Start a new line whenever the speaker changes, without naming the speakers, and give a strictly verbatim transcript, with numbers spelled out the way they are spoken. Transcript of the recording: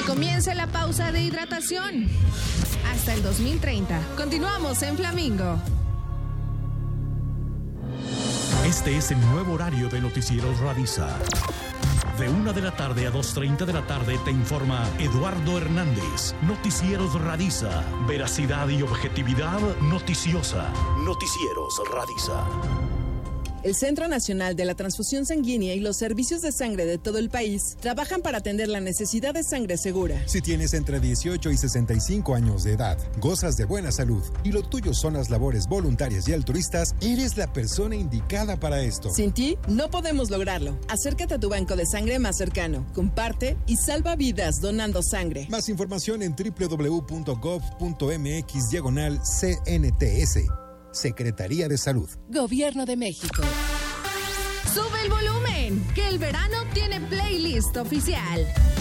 Comienza la pausa de hidratación. Hasta el dos mil treinta. Continuamos en Flamingo.
Este es el nuevo horario de Noticieros Radisa. De una de la tarde a dos treinta de la tarde te informa Eduardo Hernández. Noticieros Radisa. Veracidad y objetividad noticiosa. Noticieros Radisa.
El Centro Nacional de la Transfusión Sanguínea y los servicios de sangre de todo el país trabajan para atender la necesidad de sangre segura.
Si tienes entre dieciocho y sesenta y cinco años de edad, gozas de buena salud y lo tuyo son las labores voluntarias y altruistas, eres la persona indicada para esto.
Sin ti, no podemos lograrlo. Acércate a tu banco de sangre más cercano, comparte y salva vidas donando sangre.
Más información en doble u doble u doble u punto gov punto eme equis diagonal C N T S. Secretaría de Salud.
Gobierno de México. Sube el volumen, que el verano tiene playlist oficial.